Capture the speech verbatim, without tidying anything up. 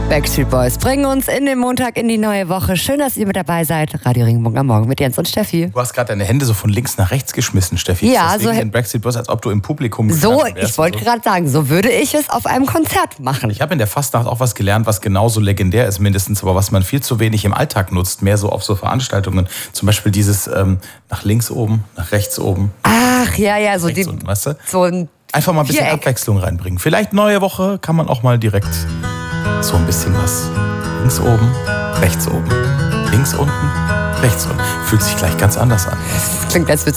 Backstreet Boys bringen uns in den Montag in die neue Woche. Schön, dass ihr mit dabei seid. Radio Regenbogen am Morgen mit Jens und Steffi. Du hast gerade deine Hände so von links nach rechts geschmissen, Steffi. Ja, Deswegen so den Backstreet Boys, als ob du im Publikum So, wärst. ich wollte so. gerade sagen, so würde ich es auf einem Konzert machen. Ich habe in der Fastnacht auch was gelernt, was genauso legendär ist mindestens, aber was man viel zu wenig im Alltag nutzt, mehr so auf so Veranstaltungen. Zum Beispiel dieses ähm, nach links oben, nach rechts oben. Ach, ja, ja, so die, unten, weißt du? so ein Einfach mal ein bisschen Viereck. Abwechslung reinbringen. Vielleicht neue Woche kann man auch mal direkt so ein bisschen was. Links oben, rechts oben, links unten, rechts unten. Fühlt sich gleich ganz anders an. Das klingt, als würdest